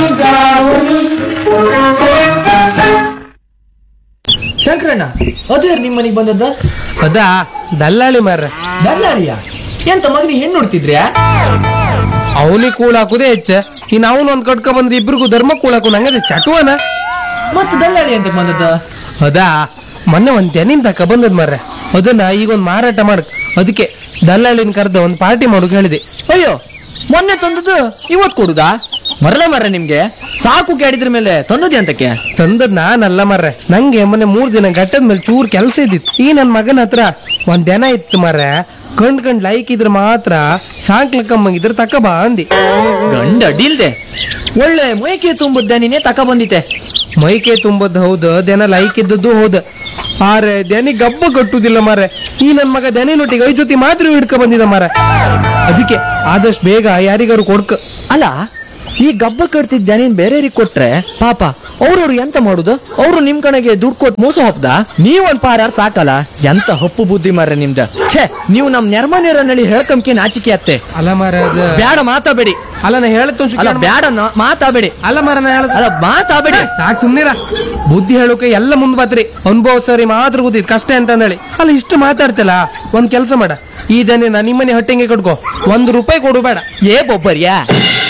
ಶಂಕರಣ್ಣ, ಅದೇ ನಿಮ್ಮ ಮನೆಗೆ ಬಂದದ್ದ? ಅದಾ ದಲ್ಲಾಳಿ ಮಾರ್ರೆ. ದಲ್ಲಾಳಿಯ? ಎಂತ ಮಗನಿಗೆ ಹೆಣ್ಣು ನೋಡ್ತಿದ್ರ್ಯಾ? ಅವನಿಗೆ ಕೂಳಾಕುದೇ ಹೆಚ್ಚ, ಇನ್ ಅವನು ಒಂದ್ ಕಟ್ಕ ಬಂದ್ರೆ ಇಬ್ರಿಗೂ ಧರ್ಮ ಕೂಳಾಕು ನಂಗದೆ ಚಟುವನ. ಮತ್ತೆ ದಲ್ಲಾಳಿ ಅಂತ ಬಂದದ್ದ? ಅದಾ ಮೊನ್ನೆ ಒಂದ್ ತೆನಿನ್ ತಕ ಬಂದದ್ ಮಾರ್ರೆ. ಅದನ್ನ ಈಗ ಒಂದ್ ಮಾರಾಟ ಮಾಡಕ್, ಅದಕ್ಕೆ ದಲ್ಲಾಳಿನ ಕರೆದ ಒಂದ್ ಪಾರ್ಟಿ ಮಾಡೋಕ್ ಹೇಳಿದೆ. ಅಯ್ಯೋ, ಮೊನ್ನೆ ತಂದದ್ದು ಇವತ್ ಕೊಡುದಾ? ಮರಳೆ ನಿಮ್ಗೆ ಸಾಕು ಕೇಳಿದ್ರ ಮೇಲೆ ತಂದದ್ದೆ ಅಂತಕ್ಕೆ? ತಂದದ್ ನಾನಲ್ಲ ಮಾರ್ರೆ, ನಂಗೆ ಮೊನ್ನೆ 3 ದಿನ ಗಟ್ಟದ ಮೇಲೆ ಚೂರ್ ಕೆಲಸ ಇದ್ದಿತ್ತು. ಈ ನನ್ ಮಗನ ಹತ್ರ ಒಂದ್ ದನ ಇತ್ತು ಮಾರ್ರೆ. ಕಂಡ್ ಲೈಕ್ ಇದ್ರ ಮಾತ್ರ ಸಾಕ್ಲಕ್ಕಮ್ಮಂಗಿದ್ರ ತಕ ಬಾ ಅಂದಿ. ಗಂಡ ಅಡ್ಡಿಲ್ದೆ ಒಳ್ಳೆ ಮೈಕೆ ತುಂಬುದ್ದ ನೀನೇ ತಕ ಬಂದಿತ್ತೆ. ಮೈಕೆ ತುಂಬದ್ ಹೌದು, ದನ ಲೈಕ್ ಇದ್ದದ್ದು ಹೌದು. ಆರೆ ದನಿ ಗಬ್ಬ ಕಟ್ಟುದಿಲ್ಲ ಮಾರ್ರೆ. ಈ ನನ್ ಮಗ ದನಿನೊಟ್ಟಿಗೆ 5 ಜೊತೆ ಮಾತ್ರ ಹಿಡ್ಕ ಬಂದಿದ ಮಾರ್ರೆ. ಅದಕ್ಕೆ ಆದಷ್ಟು ಬೇಗ ಯಾರಿಗಾರು ಕೊಡ್ಕ. ಅಲ್ಲ, ಈ ಗಬ್ಬ ಕಟ್ತಿದ್ದ ನೀನ್ ಬೇರೆಯವ್ರಿಗೆ ಕೊಟ್ರೆ ಪಾಪ ಅವ್ರವ್ರು ಎಂತ ಮಾಡುದು? ಅವ್ರು ನಿಮ್ ಕಣಗೆ ದುಡ್ಡು ಕೊಟ್ಟು ಮೋಸ ಹೊಪ್ಪದ? ನೀವೊಂದ್ ಪಾರಾರ್ ಸಾಕಲ್ಲ. ಎಂತ ಹಪ್ಪು ಬುದ್ಧಿ ಮಾರ್ರೆ ನಿಮ್ದ. ಛೇ, ನೀವು ನಮ್ ನೆರ್ಮನೇರನಲ್ಲಿ ಹೇಳ್ಕಂಕೆ ನಾಚಿಕೆ ಅತ್ತೆ. ಅಲ್ಲ ಮಾರ, ಬ್ಯಾಡ ಮಾತಾಬೇಡಿ. ಅಲ್ಲ ನಾ ಹೇಳತ್ತ ಅಲ್ಲ ಬ್ಯಾಡ ಮಾತಾಬೇಡಿ. ಅಲ್ಲ ಮಾರ, ನಾ ಹೇಳ ಅಲ್ಲ ಮಾತಾಬೇಡಿ. ಸಾಕ್ ಸುಮ್ನಿರ. ಬುದ್ಧಿ ಹೇಳೋಕೆ ಎಲ್ಲ ಮುಂದ್ ಬಾತ್ರಿ. ಅನುಭವ ಸರಿ ಮಾತ್ರ ಗೊತ್ತಿದ್ ಕಷ್ಟ ಅಂತ ಹೇಳಿ. ಅಲ್ಲ ಇಷ್ಟು ಮಾತಾಡ್ತಿಲ್ಲ, ಒಂದ್ ಕೆಲ್ಸ ಮಾಡ, ಈ ದನಿನ ನಿಮ್ಮನೆ ಹೊಟ್ಟೆಗೆ ಕಟ್ಕೋ, 1 ರೂಪಾಯಿ ಕೊಡು ಬೇಡ. ಏ ಬೊಬ್ಬರ್ಯಾ,